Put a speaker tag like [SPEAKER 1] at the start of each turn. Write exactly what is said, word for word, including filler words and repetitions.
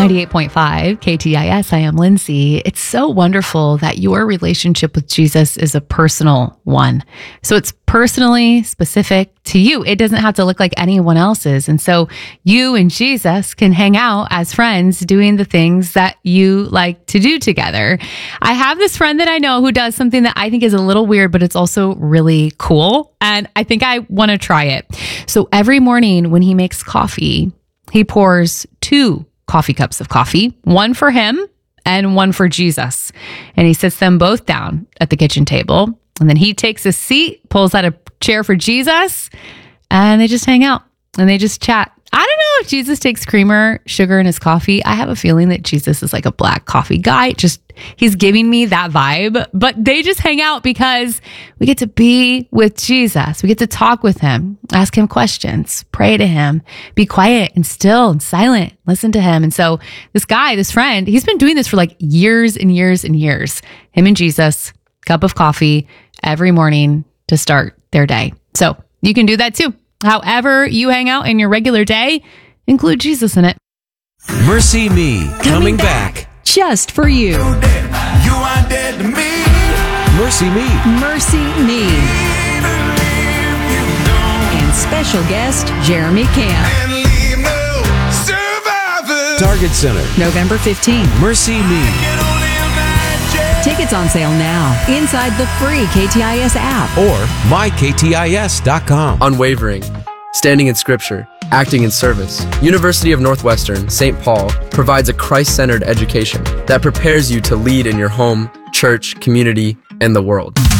[SPEAKER 1] ninety-eight point five K T I S. I am Lindsay. It's so wonderful that your relationship with Jesus is a personal one. So it's personally specific to you. It doesn't have to look like anyone else's. And so you and Jesus can hang out as friends doing the things that you like to do together. I have this friend that I know who does something that I think is a little weird, but it's also really cool. And I think I want to try it. So every morning when he makes coffee, he pours two coffee cups of coffee, one for him and one for Jesus. And he sits them both down at the kitchen table. And then he takes a seat, pulls out a chair for Jesus, and they just hang out and they just chat. I don't know if Jesus takes creamer, sugar in his coffee. I have a feeling that Jesus is like a black coffee guy. Just, he's giving me that vibe, but they just hang out because we get to be with Jesus. We get to talk with him, ask him questions, pray to him, be quiet and still and silent, listen to him. And so this guy, this friend, he's been doing this for like years and years and years. Him and Jesus, cup of coffee every morning to start their day. So you can do that too. However you hang out in your regular day, include Jesus in it.
[SPEAKER 2] Mercy Me, coming, coming back.
[SPEAKER 3] back just for you.
[SPEAKER 2] You are dead to me. Mercy Me.
[SPEAKER 3] Mercy Me. And special guest, Jeremy Camp.
[SPEAKER 2] Target Center,
[SPEAKER 3] November fifteenth.
[SPEAKER 2] Mercy Me.
[SPEAKER 3] Tickets on sale now inside the free K T I S app
[SPEAKER 2] or my K T I S dot com.
[SPEAKER 4] Unwavering, standing in scripture, acting in service. University of Northwestern, Saint Paul provides a Christ-centered education that prepares you to lead in your home, church, community, and the world.